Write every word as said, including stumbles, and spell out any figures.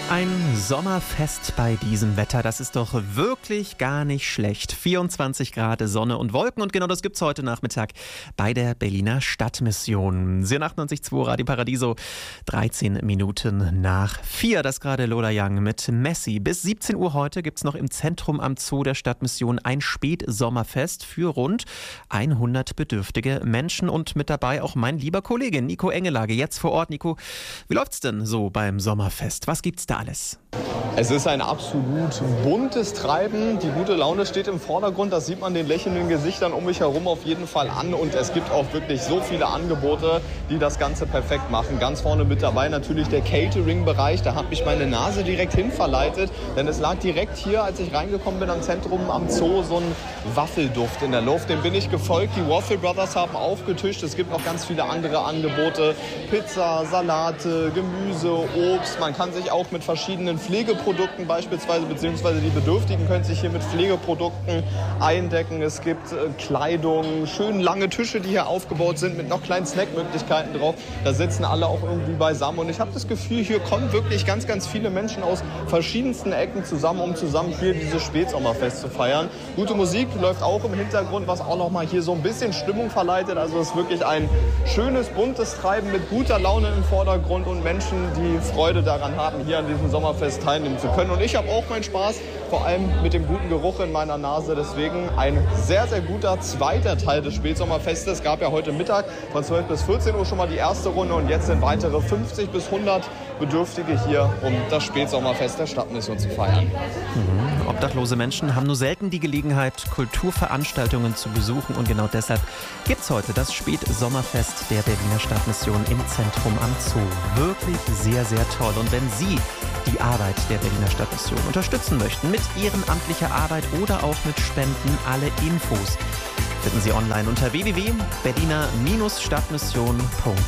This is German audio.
Ein Sommerfest bei diesem Wetter, das ist doch wirklich gar nicht schlecht. vierundzwanzig Grad, Sonne und Wolken und genau das gibt's heute Nachmittag bei der Berliner Stadtmission. Sie achtundneunzig Komma zwei Radio Paradiso, dreizehn Minuten nach vier. Das gerade Lola Young mit Messi. Bis siebzehn Uhr heute gibt's noch im Zentrum am Zoo der Stadtmission ein Spätsommerfest für rund hundert bedürftige Menschen und mit dabei auch mein lieber Kollege Nico Engelage, jetzt vor Ort. Nico, wie läuft's denn so beim Sommerfest? Was gibt's da alles? Es ist ein absolut buntes Treiben. Die gute Laune steht im Vordergrund. Das sieht man den lächelnden Gesichtern um mich herum auf jeden Fall an. Und es gibt auch wirklich so viele Angebote, die das Ganze perfekt machen. Ganz vorne mit dabei natürlich der Catering-Bereich. Da hat mich meine Nase direkt hin verleitet. Denn es lag direkt hier, als ich reingekommen bin am Zentrum am Zoo, so ein Waffelduft in der Luft. Dem bin ich gefolgt. Die Waffle Brothers haben aufgetischt. Es gibt noch ganz viele andere Angebote. Pizza, Salate, Gemüse, Obst. Man kann sich auch mit verschiedenen Pflegeprodukten beispielsweise, beziehungsweise die Bedürftigen können sich hier mit Pflegeprodukten eindecken. Es gibt äh, Kleidung, schön lange Tische, die hier aufgebaut sind mit noch kleinen Snackmöglichkeiten drauf. Da sitzen alle auch irgendwie beisammen und ich habe das Gefühl, hier kommen wirklich ganz, ganz viele Menschen aus verschiedensten Ecken zusammen, um zusammen hier dieses Spätsommerfest zu feiern. Gute Musik läuft auch im Hintergrund, was auch noch mal hier so ein bisschen Stimmung verleitet. Also es ist wirklich ein schönes, buntes Treiben mit guter Laune im Vordergrund und Menschen, die Freude daran haben, hier an diesem Sommerfest teilnehmen zu können. Und ich habe auch meinen Spaß, vor allem mit dem guten Geruch in meiner Nase. Deswegen ein sehr, sehr guter zweiter Teil des Spätsommerfestes. Es gab ja heute Mittag von zwölf bis vierzehn Uhr schon mal die erste Runde und jetzt sind weitere fünfzig bis hundert Bedürftige hier, um das Spätsommerfest der Stadtmission zu feiern. Mhm. Obdachlose Menschen haben nur selten die Gelegenheit, Kulturveranstaltungen zu besuchen und genau deshalb gibt es heute das Spätsommerfest der Berliner Stadtmission im Zentrum am Zoo. Wirklich sehr, sehr toll. Und wenn Sie die Arbeit der Berliner Stadtmission unterstützen möchten mit ehrenamtlicher Arbeit oder auch mit Spenden, alle Infos finden Sie online unter w w w punkt berliner Stadtmission punkt